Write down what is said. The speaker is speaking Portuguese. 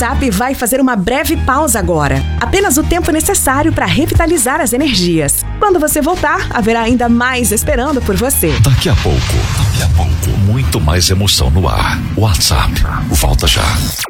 WhatsApp vai fazer uma breve pausa agora. Apenas o tempo necessário para revitalizar as energias. Quando você voltar, haverá ainda mais esperando por você. Daqui a pouco, muito mais emoção no ar. WhatsApp, volta já.